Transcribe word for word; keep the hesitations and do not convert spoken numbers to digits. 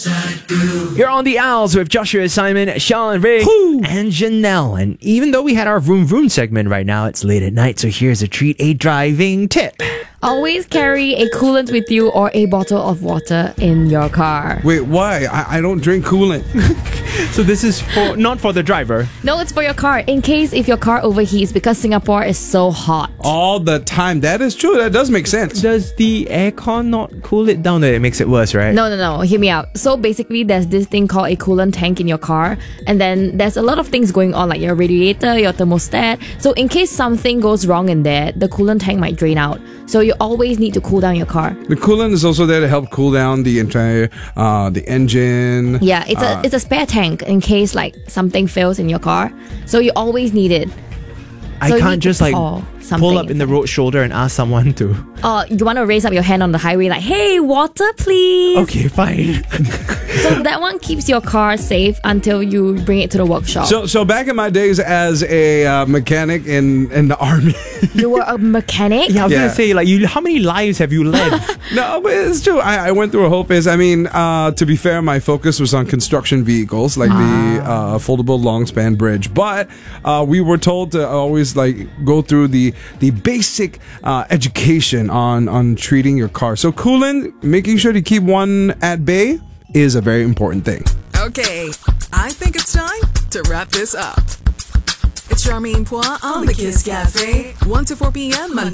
You're on the Owls with Joshua, Simon, Sean, Rick, Woo. and Janelle. And even though we had our Vroom Vroom segment right now, it's late at night, so here's a treat, a driving tip. Always carry a coolant with you or a bottle of water in your car. Wait, why? I, I don't drink coolant. So this is for not for the driver. No, it's for your car. In case if your car overheats because Singapore is so hot. All the time. That is true. That does make sense. Does the aircon not cool it down? It makes it worse, right? No, no, no. Hear me out. So basically, there's this thing called a coolant tank in your car. And then there's a lot of things going on, like your radiator, your thermostat. So in case something goes wrong in there, the coolant tank might drain out. So you always need to cool down your car. The coolant is also there to help cool down the entire uh, the engine. Yeah, it's uh, a it's a spare tank in case like something fails in your car. So you always need it. I So you can't need to just like pour pull something up in the inside. road shoulder and ask someone to. Or you want to raise up your hand on the highway like, hey, water please. Okay, fine. So that one keeps your car safe until you bring it to the workshop. So, so back in my days as a uh, mechanic in, in the army. You were a mechanic? Yeah, I was Yeah. gonna say, like, you. How many lives have you led? No, but it's true. I, I went through a whole phase. I mean, uh, to be fair, my focus was on construction vehicles, like the uh, foldable long span bridge. But uh, we were told to always like go through the the basic uh, education on on treating your car. So coolant, making sure to keep one at bay, is a very important thing. Okay, I think it's time to wrap this up. It's Charmaine Pois on the Kiss Cafe, one to four p.m. Monday.